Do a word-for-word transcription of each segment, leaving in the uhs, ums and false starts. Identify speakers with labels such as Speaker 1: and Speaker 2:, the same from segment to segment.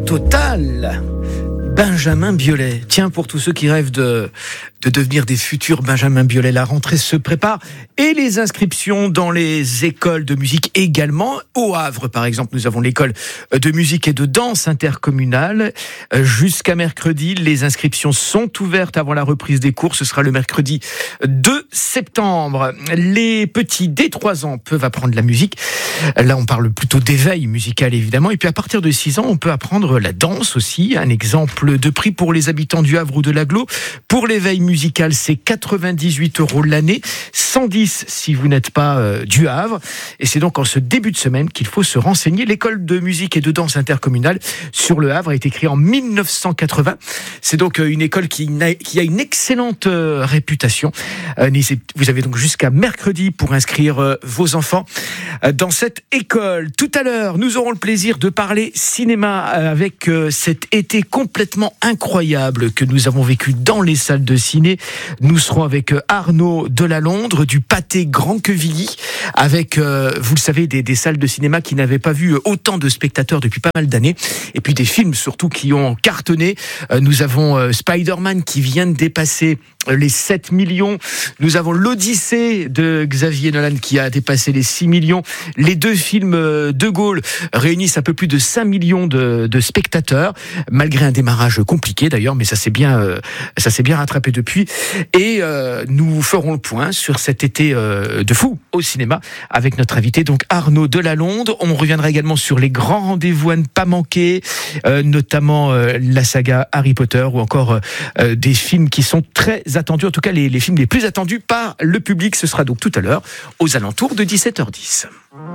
Speaker 1: Total. Benjamin Biolay. Tiens, pour tous ceux qui rêvent de, de devenir des futurs Benjamin Biolay, la rentrée se prépare et les inscriptions dans les écoles de musique également. Au Havre, par exemple, nous avons l'école de musique et de danse intercommunale. Jusqu'à mercredi, les inscriptions sont ouvertes avant la reprise des cours. Ce sera le mercredi deux septembre. Les petits dès trois ans peuvent apprendre la musique. Là, on parle plutôt d'éveil musical, évidemment. Et puis, à partir de six ans, on peut apprendre la danse aussi. Un exemple de prix pour les habitants du Havre ou de l'Agglo. Pour l'éveil musical, c'est quatre-vingt-dix-huit euros l'année, cent dix si vous n'êtes pas euh, du Havre. Et c'est donc en ce début de semaine qu'il faut se renseigner. L'école de musique et de danse intercommunale sur le Havre a été créée en mille neuf cent quatre-vingts. C'est donc une école qui a, qui a une excellente euh, réputation. Euh, vous avez donc jusqu'à mercredi pour inscrire euh, vos enfants euh, dans cette école. Tout à l'heure, nous aurons le plaisir de parler cinéma avec euh, cet été complètement incroyable que nous avons vécu dans les salles de ciné. Nous serons avec Arnaud Delalondre du Pâté Grand Quevilly, avec, euh, vous le savez, des, des salles de cinéma qui n'avaient pas vu autant de spectateurs depuis pas mal d'années, et puis des films surtout qui ont cartonné. Euh, nous avons euh, Spider-Man qui vient de dépasser les sept millions. Nous avons l'Odyssée de Xavier Nolan qui a dépassé les six millions. Les deux films de Gaulle réunissent un peu plus de cinq millions de, de spectateurs, malgré un démarrage compliqué d'ailleurs, mais ça s'est bien, euh, ça s'est bien rattrapé depuis. Et euh, nous ferons le point sur cet été euh, de fou au cinéma avec notre invité, donc Arnaud Delalondre. On reviendra également sur les grands rendez-vous à ne pas manquer, euh, notamment euh, la saga Harry Potter ou encore euh, des films qui sont très attendus, en tout cas les, les films les plus attendus par le public. Ce sera donc tout à l'heure aux alentours de dix-sept heures dix.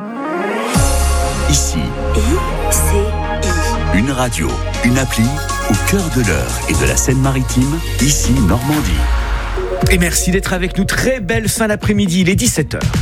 Speaker 2: Ici, I C I. Une radio, une appli au cœur de l'Eure et de la Seine-Maritime, ici Normandie.
Speaker 1: Et merci d'être avec nous. Très belle fin d'après-midi, il est dix-sept heures.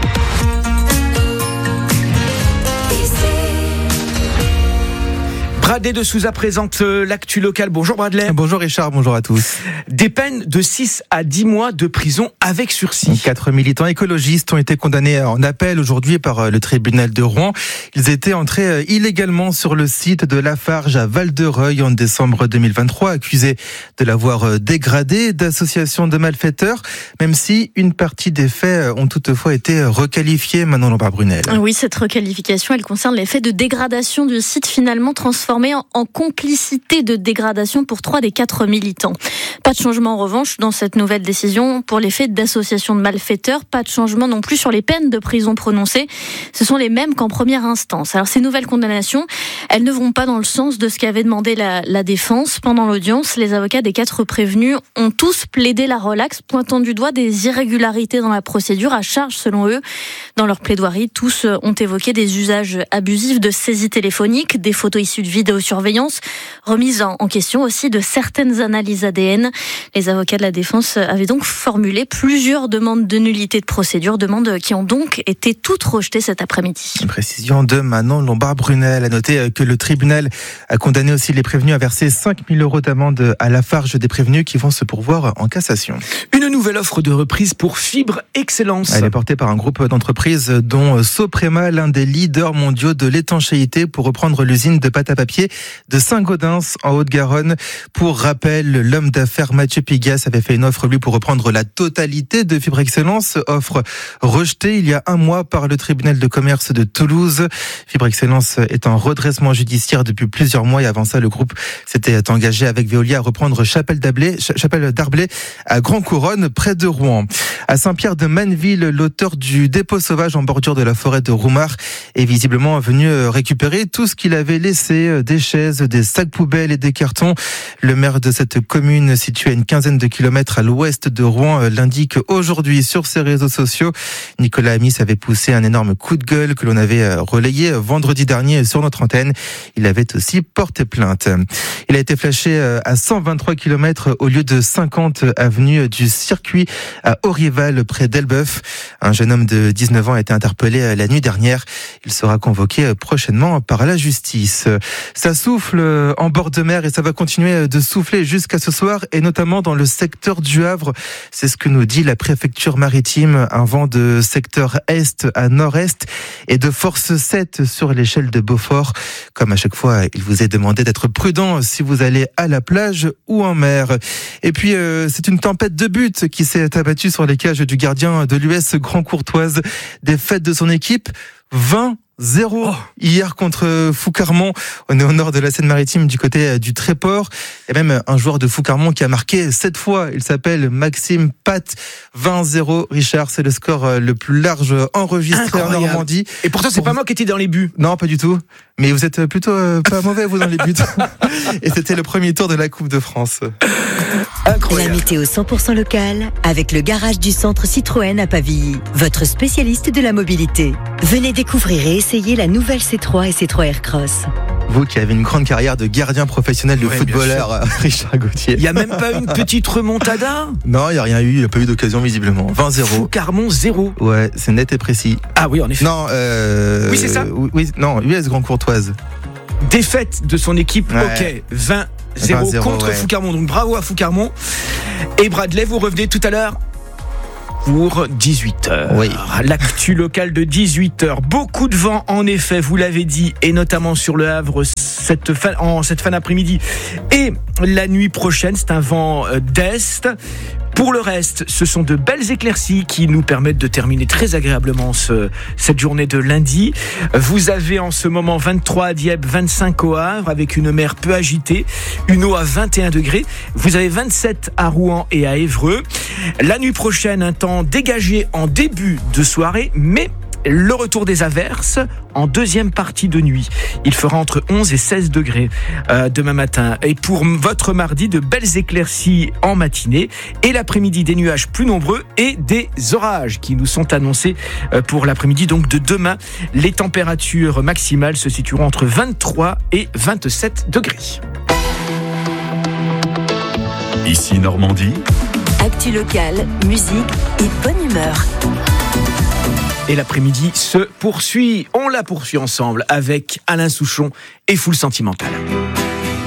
Speaker 1: Bradley de Souza présente l'actu locale. Bonjour Bradley.
Speaker 3: Bonjour Richard, bonjour à tous.
Speaker 1: Des peines de six à dix mois de prison avec sursis.
Speaker 3: Quatre militants écologistes ont été condamnés en appel aujourd'hui par le tribunal de Rouen. Ils étaient entrés illégalement sur le site de Lafarge à Val-de-Reuil en décembre deux mille vingt-trois, accusés de l'avoir dégradé, d'association de malfaiteurs, même si une partie des faits ont toutefois été requalifiés. Manon Lombard-Brunel.
Speaker 4: Oui, cette requalification, elle concerne les faits de dégradation du site finalement transformé en complicité de dégradation pour trois des quatre militants. Pas de changement en revanche dans cette nouvelle décision pour les faits d'association de malfaiteurs, pas de changement non plus sur les peines de prison prononcées. Ce sont les mêmes qu'en première instance. Alors ces nouvelles condamnations, elles ne vont pas dans le sens de ce qu'avait demandé la, la défense. Pendant l'audience, les avocats des quatre prévenus ont tous plaidé la relaxe, pointant du doigt des irrégularités dans la procédure à charge selon eux. Dans leur plaidoirie, tous ont évoqué des usages abusifs de saisie téléphonique, des photos issues de vidéosurveillance, remise en question aussi de certaines analyses A D N. Les avocats de la défense avaient donc formulé plusieurs demandes de nullité de procédure, demandes qui ont donc été toutes rejetées cet après-midi.
Speaker 3: Une précision de Manon Lombard-Brunel. A noter que le tribunal a condamné aussi les prévenus à verser cinq mille euros d'amende à Lafarge des prévenus qui vont se pourvoir en cassation.
Speaker 1: Une nouvelle offre de reprise pour Fibre Excellence.
Speaker 3: Elle est portée par un groupe d'entreprises dont Soprema, l'un des leaders mondiaux de l'étanchéité, pour reprendre l'usine de pâte à papier de Saint-Gaudens en Haute-Garonne. Pour rappel, l'homme d'affaires Mathieu Pigas avait fait une offre lui pour reprendre la totalité de Fibre Excellence, offre rejetée il y a un mois par le tribunal de commerce de Toulouse. Fibre Excellence est en redressement judiciaire depuis plusieurs mois et avant ça, le groupe s'était engagé avec Veolia à reprendre Chapelle d'Arblay, Chapelle d'Arblay à Grand Couronne, près de Rouen. À Saint-Pierre-de-Manneville, l'auteur du dépôt sauvage en bordure de la forêt de Roumar est visiblement venu récupérer tout ce qu'il avait laissé, des chaises, des sacs poubelles et des cartons. Le maire de cette commune, située à une quinzaine de kilomètres à l'ouest de Rouen, l'indique aujourd'hui sur ses réseaux sociaux. Nicolas Amis avait poussé un énorme coup de gueule que l'on avait relayé vendredi dernier sur notre antenne. Il avait aussi porté plainte. Il a été flashé à cent vingt-trois kilomètres au lieu de cinquante avenue du Circuit à Aurival, près d'Elbeuf. Un jeune homme de dix-neuf ans a été interpellé la nuit dernière. Il sera convoqué prochainement par la justice. Ça souffle en bord de mer et ça va continuer de souffler jusqu'à ce soir et notamment dans le secteur du Havre. C'est ce que nous dit la préfecture maritime. Un vent de secteur est à nord-est et de force sept sur l'échelle de Beaufort. Comme à chaque fois, il vous est demandé d'être prudent si vous allez à la plage ou en mer. Et puis, euh, c'est une tempête de buts qui s'est abattue sur les cages du gardien de l'U S Grand Courtoise. Défaite de son équipe, vingt zéro oh. hier contre Foucarmont. On est au nord de la Seine-Maritime du côté du Tréport. Et même un joueur de Foucarmont qui a marqué sept fois. Il s'appelle Maxime Pat. vingt zéro. Richard, c'est le score le plus large enregistré Incroyable. en Normandie.
Speaker 1: Et pourtant, c'est Pour... pas moi qui étais dans les buts.
Speaker 3: Non, pas du tout. Mais vous êtes plutôt euh, pas mauvais, vous, dans les buts. Et c'était le premier tour de la Coupe de France.
Speaker 5: Incroyable. La météo cent pour cent locale avec le garage du centre Citroën à Pavilly, votre spécialiste de la mobilité. Venez découvrir et essayer la nouvelle C trois et C trois Aircross.
Speaker 3: Vous qui avez une grande carrière de gardien professionnel de ouais, footballeur, Richard Gauthier.
Speaker 1: Il n'y a même pas une petite remontada ?
Speaker 3: Non, il n'y a rien eu, il n'y a pas eu d'occasion visiblement. vingt zéro.
Speaker 1: Foucarmont zéro.
Speaker 3: Ouais, c'est net et précis.
Speaker 1: Ah oui, en effet.
Speaker 3: Non, euh...
Speaker 1: Oui, c'est ça.
Speaker 3: Oui, non, U S Grand Courtoise.
Speaker 1: Défaite de son équipe, ouais. ok, vingt zéro contre ouais. Foucarmont. Donc bravo à Foucarmont. Et Bradley, vous revenez tout à l'heure pour dix-huit heures.
Speaker 3: Oui.
Speaker 1: L'actu locale de dix-huit heures. Beaucoup de vent, en effet, vous l'avez dit, et notamment sur le Havre cette fin, en cette fin d'après-midi. Et la nuit prochaine, c'est un vent d'est. Pour le reste, ce sont de belles éclaircies qui nous permettent de terminer très agréablement ce, cette journée de lundi. Vous avez en ce moment vingt-trois à Dieppe, vingt-cinq au Havre, avec une mer peu agitée, une eau à vingt et un degrés. Vous avez vingt-sept à Rouen et à Évreux. La nuit prochaine, un temps dégagé en début de soirée, mais le retour des averses en deuxième partie de nuit. Il fera entre onze et seize degrés euh, demain matin. Et pour votre mardi, de belles éclaircies en matinée. Et l'après-midi, des nuages plus nombreux et des orages qui nous sont annoncés euh, pour l'après-midi. Donc de demain, les températures maximales se situeront entre vingt-trois et vingt-sept degrés.
Speaker 2: Ici Normandie.
Speaker 5: Actu locale, musique et bonne humeur.
Speaker 1: Et l'après-midi se poursuit. On la poursuit ensemble avec Alain Souchon et Full Sentimental.